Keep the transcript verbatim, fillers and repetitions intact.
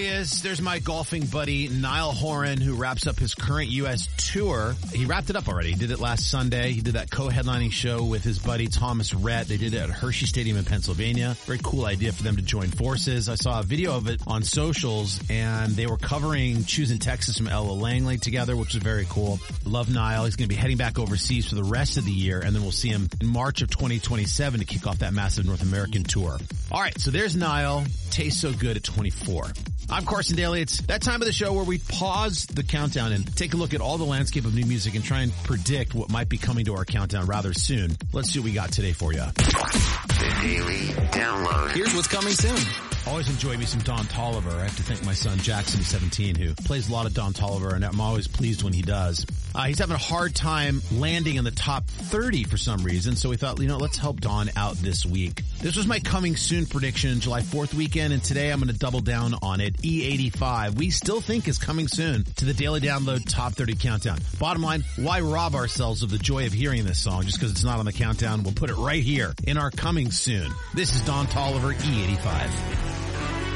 he is. There's my golfing buddy, Niall Horan, who wraps up his current U S tour. He wrapped it up already. He did it last Sunday. He did that co-headlining show with his buddy, Thomas Rhett. They did it at Hershey Stadium in Pennsylvania. Very cool idea for them to join forces. I saw a video of it on socials, and they were covering Choosing Texas from Ella Langley together, which was very cool. Love Niall. He's going to be heading back overseas for the rest of the year, and then we'll see him in March of twenty twenty-seven to kick off that massive North American tour. All right, so there's Niall. Tastes so good at twenty-four. I'm Carson Daly. It's that time of the show where we pause the countdown and take a look at all the landscape of new music and try and predict what might be coming to our countdown rather soon. Let's see what we got today for you. The Daily Download. Here's what's coming soon. Always enjoy me some Don Toliver. I have to thank my son Jackson, who's seventeen, who plays a lot of Don Toliver, and I'm always pleased when he does. Uh, he's having a hard time landing in the top thirty for some reason, so we thought, you know, let's help Don out this week. This was my coming soon prediction, July fourth weekend, and today I'm going to double down on it. E eighty-five, we still think is coming soon to the Daily Download Top thirty Countdown. Bottom line, why rob ourselves of the joy of hearing this song just because it's not on the countdown? We'll put it right here in our coming soon. This is Don Toliver, E eighty-five.